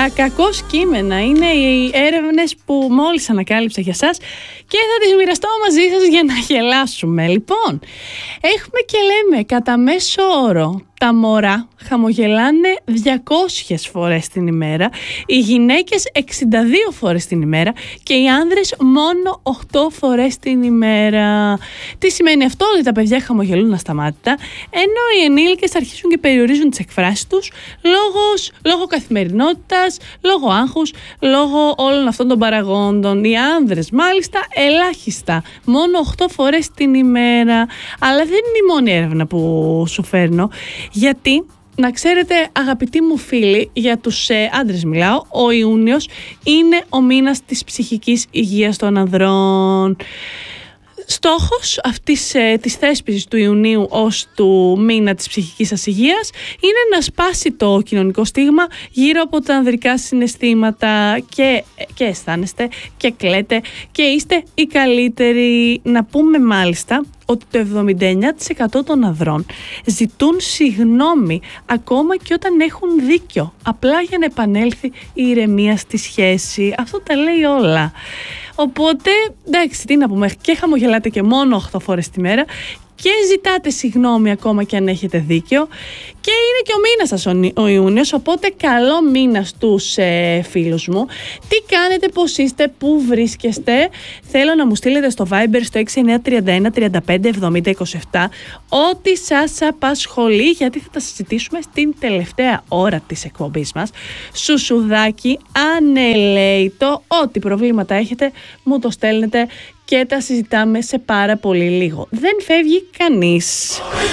Τα κακό κείμενα είναι οι έρευνες που μόλις ανακάλυψα για σας και θα τις μοιραστώ μαζί σας για να γελάσουμε. Λοιπόν, έχουμε και λέμε κατά μέσο όρο τα μωρά χαμογελάνε 200 φορές την ημέρα, οι γυναίκες 62 φορές την ημέρα και οι άνδρες μόνο 8 φορές την ημέρα. Τι σημαίνει αυτό? Ότι τα παιδιά χαμογελούν ασταμάτητα, ενώ οι ενήλικες αρχίζουν και περιορίζουν τις εκφράσεις τους λόγω καθημερινότητας, λόγω άγχους, λόγω όλων αυτών των παραγόντων. Οι άνδρες μάλιστα ελάχιστα, μόνο 8 φορές την ημέρα. Αλλά δεν είναι η μόνη έρευνα που σου φέρνω, γιατί να ξέρετε, αγαπητοί μου φίλοι, για τους άντρες μιλάω, ο Ιούνιος είναι ο μήνας της ψυχικής υγείας των ανδρών. Στόχος αυτής της θέσπισης του Ιουνίου ως του μήνα της ψυχικής σας υγείας είναι να σπάσει το κοινωνικό στίγμα γύρω από τα ανδρικά συναισθήματα και αισθάνεστε και κλαίτε και είστε οι καλύτεροι. Να πούμε μάλιστα ότι το 79% των ανδρών ζητούν συγγνώμη ακόμα και όταν έχουν δίκιο, απλά για να επανέλθει η ηρεμία στη σχέση. Αυτό τα λέει όλα. Οπότε, εντάξει, τι να πούμε, και χαμογελάτε και μόνο 8 φορές τη μέρα και ζητάτε συγγνώμη ακόμα και αν έχετε δίκιο, και είναι και ο μήνας σας ο Ιούνιος, οπότε καλό μήνα στους φίλους μου. Τι κάνετε, πώς είστε, πού βρίσκεστε? Θέλω να μου στείλετε στο Viber στο 6931 35 70 27 ό,τι σας απασχολεί, γιατί θα τα συζητήσουμε στην τελευταία ώρα της εκπομπής μας. Σουσουδάκι, ανελέητο, ό,τι προβλήματα έχετε μου το στέλνετε και τα συζητάμε σε πάρα πολύ λίγο. Δεν φεύγει κανείς.